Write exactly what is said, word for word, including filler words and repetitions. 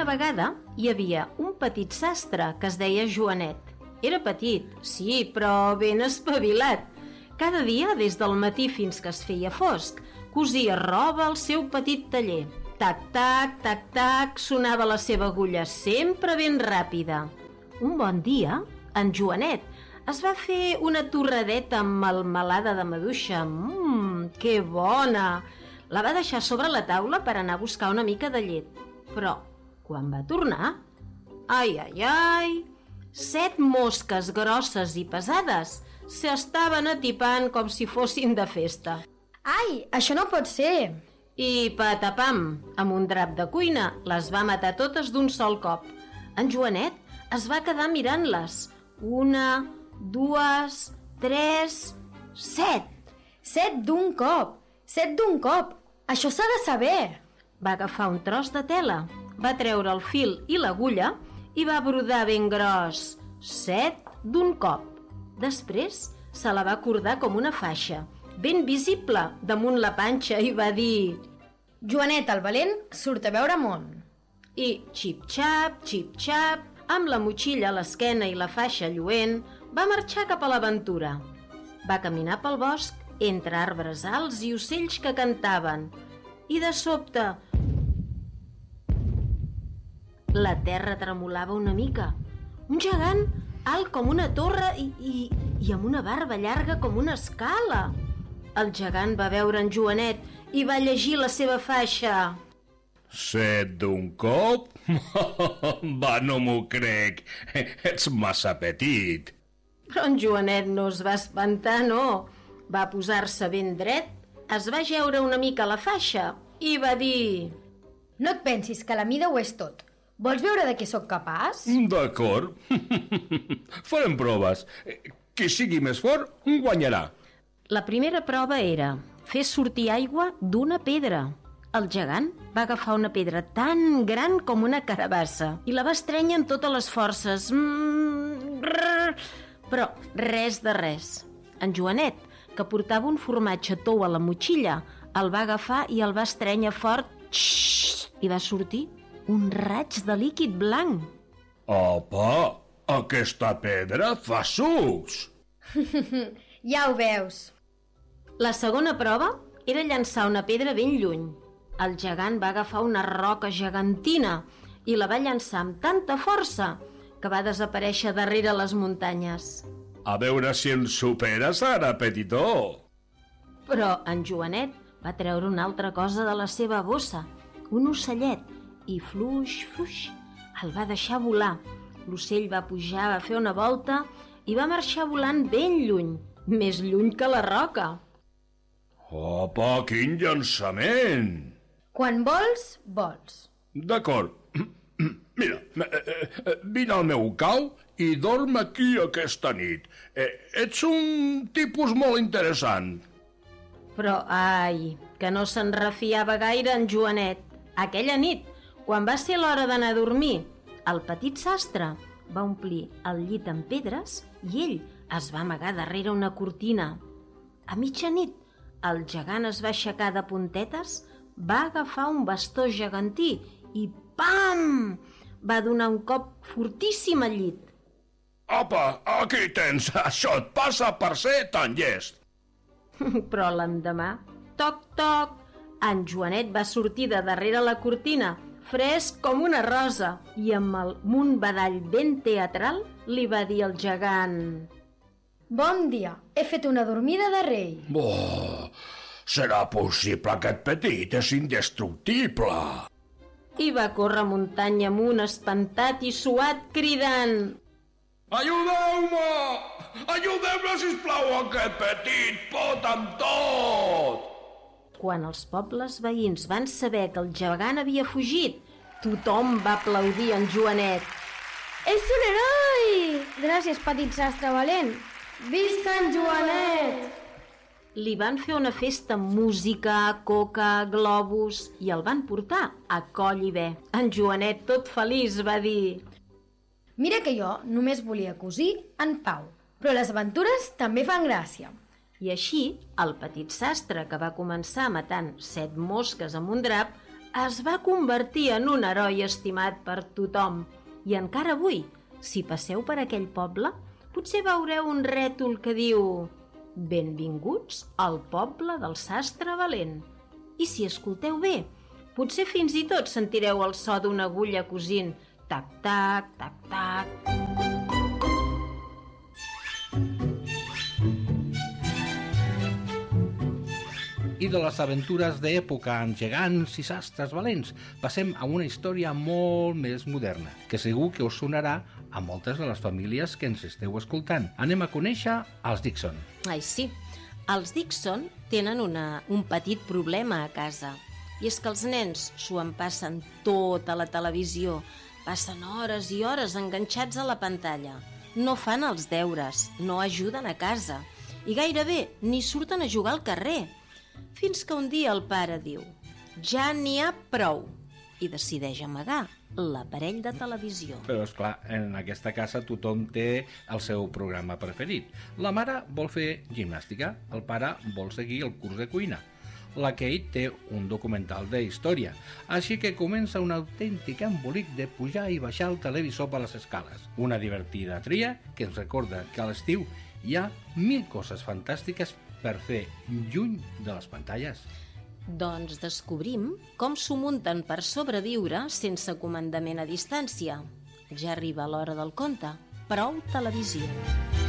Una vegada hi havia un petit sastre que es deia Joanet. Era petit, sí, però ben espavilat. Cada dia, des del matí fins que es feia fosc, cosia roba al seu petit taller. Tac, tac, tac, tac, sonava la seva agulla, sempre ben ràpida. Un bon dia, en Joanet es va fer una torradeta amb melmelada de maduixa. Mmm, que bona! La va deixar sobre la taula per anar a buscar una mica de llet. Però, quan va tornar... Ai, ai, ai... Set mosques grosses i pesades s'estaven atipant com si fossin de festa. Ai, això no pot ser! I patapam, amb un drap de cuina, les va matar totes d'un sol cop. En Joanet es va quedar mirant-les. Una, dues, tres, set. Set d'un cop! Set d'un cop! Això s'ha de saber! Va agafar un tros de tela, va treure el fil i l'agulla i va brodar ben gros. Set d'un cop. Després se la va cordar com una faixa, ben visible damunt la panxa, i va dir: Joanet el valent surt a veure món. I xip-xap, xip-xap, amb la motxilla a l'esquena i la faixa lluent, va marxar cap a l'aventura. Va caminar pel bosc entre arbres alts i ocells que cantaven. I de sobte la terra tremolava una mica. Un gegant alt com una torre i, i, i amb una barba llarga com una escala. El gegant va veure en Joanet i va llegir la seva faixa. Set d'un cop? Va, no m'ho crec. Ets massa petit. Però en Joanet no es va espantar, no. Va posar-se ben dret, es va jeure una mica a la faixa i va dir: No et pensis que la mida ho és tot. Vols veure de què sóc capaç? D'acord. Farem proves. Qui sigui més fort guanyarà. La primera prova era fer sortir aigua d'una pedra. El gegant va agafar una pedra tan gran com una carabassa i la va estrènyer amb totes les forces. Mm, rrr, però res de res. En Joanet, que portava un formatge tou a la motxilla, el va agafar i el va estrènyer fort. Xxxt, i va sortir un raig de líquid blanc. Apa, aquesta pedra fa sucs. Ja ho veus. La segona prova era llançar una pedra ben lluny. El gegant va agafar una roca gegantina i la va llançar amb tanta força que va desaparèixer darrere les muntanyes. A veure si ens superes ara, petitó. Però en Joanet va treure una altra cosa de la seva bossa, un ocellet, i fluix, fluix, el va deixar volar. L'ocell va pujar, va fer una volta i va marxar volant ben lluny, més lluny que la roca. Opa, quin llançament! Quan vols, vols. D'acord. Mira, vine al meu cau i dorm aquí aquesta nit. Ets un tipus molt interessant. Però, ai, que no se'n refiava gaire en Joanet. Aquella nit, quan va ser l'hora d'anar a dormir, el petit sastre va omplir el llit amb pedres i ell es va amagar darrere una cortina. A mitjanit, el gegant es va aixecar de puntetes, va agafar un bastó gegantí i pam! Va donar un cop fortíssim al llit. Apa, aquí tens, això et passa per ser tan llest. Però l'endemà, toc, toc, en Joanet va sortir de darrere la cortina, fresc com una rosa, i amb, el, amb un badall ben teatral li va dir al gegant: Bon dia, he fet una dormida de rei. Oh, serà possible, aquest petit és indestructible. I va córrer muntanya amunt, espantat i suat, cridant: Ajudeu-me! Ajudeu-me, sisplau, aquest petit pot amb tot! Quan els pobles veïns van saber que el gegant havia fugit, tothom va aplaudir en Joanet. És un heroi! Gràcies, petit sastre valent. Visca en Joanet! Li van fer una festa amb música, coca, globus i el van portar a coll i bé. En Joanet, tot feliç, va dir: Mira que jo només volia cosir en pau, però les aventures també fan gràcia. I així, el petit sastre, que va començar matant set mosques amb un drap, es va convertir en un heroi estimat per tothom. I encara avui, si passeu per aquell poble, potser veureu un rètol que diu «Benvinguts al poble del sastre valent». I si escolteu bé, potser fins i tot sentireu el so d'una agulla cosint tac-tac, tac-tac. I de les aventures d'època amb gegants i sastres valents passem a una història molt més moderna, que segur que us sonarà a moltes de les famílies que ens esteu escoltant. Anem a conèixer els Dixon. Ai, sí. Els Dixon tenen una, un petit problema a casa. I és que els nens s'ho en passen tot a la televisió. Passen hores i hores enganxats a la pantalla. No fan els deures, no ajuden a casa. I gairebé ni surten a jugar al carrer. Fins que un dia el pare diu «Ja n'hi ha prou» i decideix amagar l'aparell de televisió. Però, esclar, en aquesta casa tothom té el seu programa preferit. La mare vol fer gimnàstica, el pare vol seguir el curs de cuina. La Kate té un documental de història, així que comença un autèntic embolic de pujar i baixar el televisor per les escales. Una divertida tria que ens recorda que a l'estiu hi ha mil coses fantàstiques per fer lluny de les pantalles. Doncs descobrim com s'ho munten per sobreviure sense comandament a distància. Ja arriba l'hora del conte. Prou televisió.